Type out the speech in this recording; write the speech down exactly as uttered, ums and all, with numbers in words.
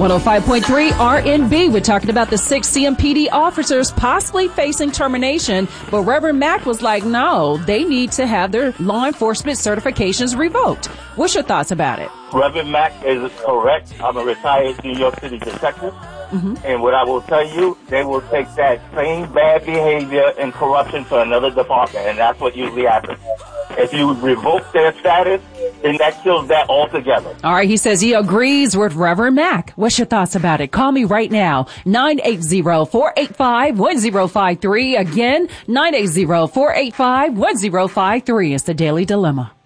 one oh five point three R N B. We're talking about the six C M P D officers possibly facing termination, but Reverend Mack was like, no, they need to have their law enforcement certifications revoked. What's your thoughts about it? Reverend Mack is correct. I'm a retired New York City detective. Mm-hmm. And what I will tell you, they will take that same bad behavior and corruption to another department, and that's what usually happens. If you revoke their status, then that kills that altogether. All right, he says he agrees with Reverend Mack. What's your thoughts about it? Call me right now, nine eight zero, four eight five, one zero five three. Again, nine eight zero, four eight five, one zero five three. It's the Daily Dilemma.